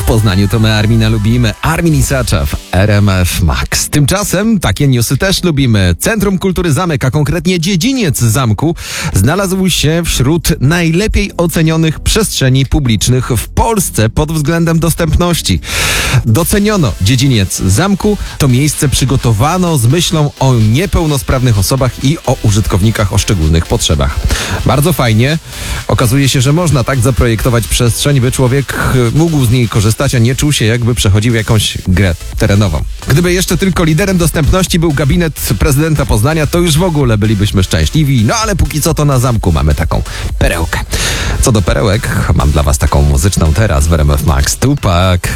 Poznaniu to my Armina lubimy. Armin Isacza w RMF Max. Tymczasem takie newsy też lubimy. Centrum Kultury Zamek, a konkretnie dziedziniec zamku, znalazł się wśród najlepiej ocenionych przestrzeni publicznych w Polsce pod względem dostępności. Doceniono dziedziniec zamku. To miejsce przygotowano z myślą o niepełnosprawnych osobach i o użytkownikach o szczególnych potrzebach. Bardzo fajnie. Okazuje się, że można tak zaprojektować przestrzeń, by człowiek mógł z niej korzystać, a nie czuł się, jakby przechodził jakąś grę terenową. Gdyby jeszcze tylko liderem dostępności był gabinet prezydenta Poznania, to już w ogóle bylibyśmy szczęśliwi. No ale póki co to na zamku mamy taką perełkę. Co do perełek, mam dla was taką muzyczną teraz w RMF Max. Tupac,